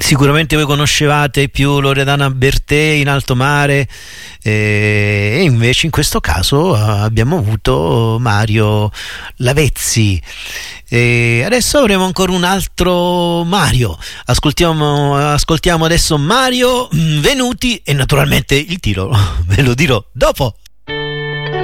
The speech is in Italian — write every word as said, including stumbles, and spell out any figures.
Sicuramente voi conoscevate più Loredana Bertè in alto mare, eh, e invece in questo caso abbiamo avuto Mario Lavezzi. E adesso avremo ancora un altro Mario. Ascoltiamo, ascoltiamo adesso Mario Venuti e naturalmente il titolo ve lo dirò dopo.